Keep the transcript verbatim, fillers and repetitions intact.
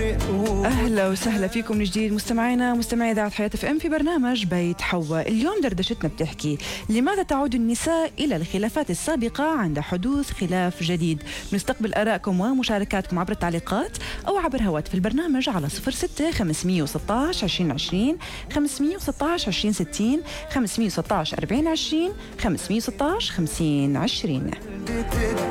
أهلا وسهلا فيكم من جديد مستمعينا مستمعي إذاعة حياة اف ام في برنامج بيت حواء. اليوم دردشتنا بتحكي لماذا تعود النساء إلى الخلافات السابقة عند حدوث خلاف جديد. بنستقبل آرائكم ومشاركاتكم عبر التعليقات أو عبر هواتف البرنامج على صفر ستة خمسمية وستة عشر عشرين عشرين خمسمية وستة عشر عشرين ستين خمسمية وستة عشر أربعين عشرين خمسمية وستة عشر خمسين عشرين.